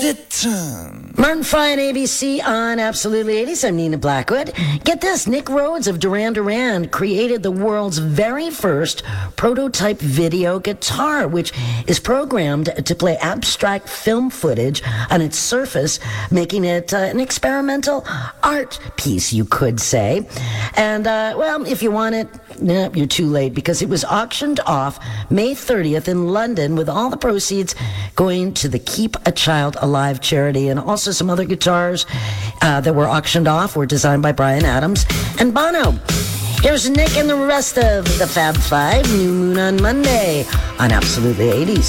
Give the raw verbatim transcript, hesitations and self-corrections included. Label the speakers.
Speaker 1: it.
Speaker 2: Martin Fry and A B C on Absolutely eighties. I'm Nina Blackwood. Get this, Nick Rhodes of Duran Duran created the world's very first prototype video guitar, which is programmed to play abstract film footage on its surface, making it uh, an experimental art piece, you could say. And, uh, well, if you want it, no, you're too late, because it was auctioned off May thirtieth in London, with all the proceeds going to the Keep a Child Alive charity. And also some other guitars uh, that were auctioned off were designed by Bryan Adams and Bono. Here's Nick and the rest of the Fab Five. New Moon on Monday on Absolutely eighties.